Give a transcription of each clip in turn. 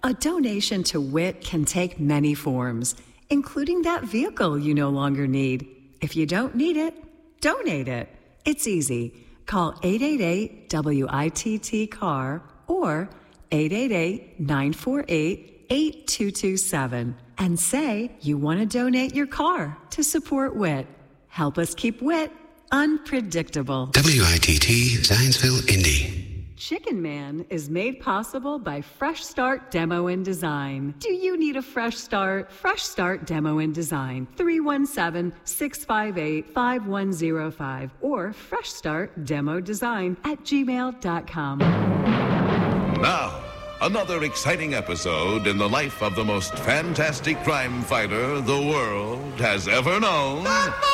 A donation to WIT can take many forms, including that vehicle you no longer need. If you don't need it, donate it. It's easy. Call 888-WITT-CAR or 888-948-8227 and say you want to donate your car to support WIT. Help us keep WIT unpredictable. WITT Zionsville, Indy. Chicken Man is made possible by Fresh Start Demo and Design. Do you need a fresh start? Fresh Start Demo and Design, 317-658-5105 or freshstartdemodesign@gmail.com. Now, another exciting episode in the life of the most fantastic crime fighter the world has ever known.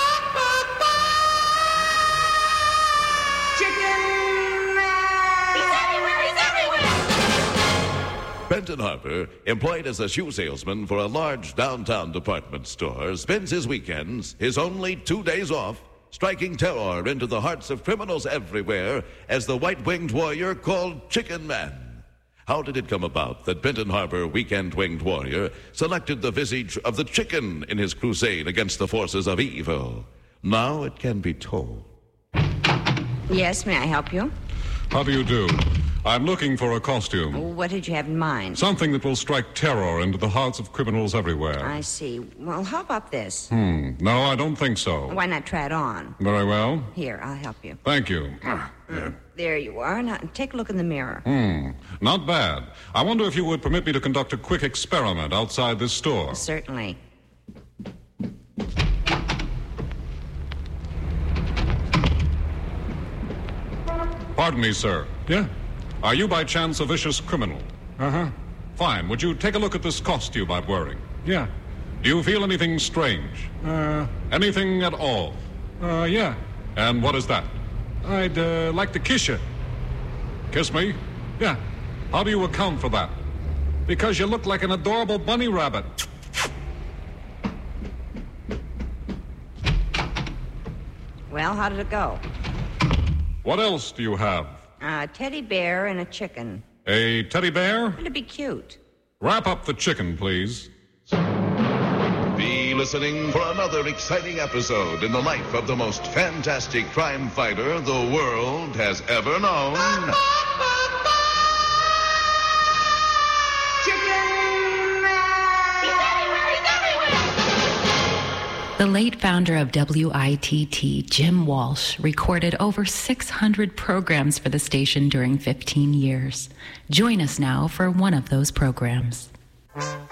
Benton Harbor, employed as a shoe salesman for a large downtown department store, spends his weekends, his only 2 days off, striking terror into the hearts of criminals everywhere as the white-winged warrior called Chicken Man. How did it come about that Benton Harbor weekend-winged warrior selected the visage of the chicken in his crusade against the forces of evil? Now it can be told. Yes, may I help you? How do you do? I'm looking for a costume. What did you have in mind? Something that will strike terror into the hearts of criminals everywhere. I see. Well, how about this? No, I don't think so. Why not try it on? Very well. Here, I'll help you. Thank you. There you are. Now, take a look in the mirror. Not bad. I wonder if you would permit me to conduct a quick experiment outside this store. Certainly. Pardon me, sir. Yeah? Are you by chance a vicious criminal? Uh-huh. Fine. Would you take a look at this costume I'm wearing? Yeah. Do you feel anything strange? Anything at all? Yeah. And what is that? I'd like to kiss you. Kiss me? Yeah. How do you account for that? Because you look like an adorable bunny rabbit. Well, how did it go? What else do you have? A teddy bear and a chicken. A teddy bear? It'd be cute. Wrap up the chicken, please. Be listening for another exciting episode in the life of the most fantastic crime fighter the world has ever known. The late founder of WITT, Jim Walsh, recorded over 600 programs for the station during 15 years. Join us now for one of those programs.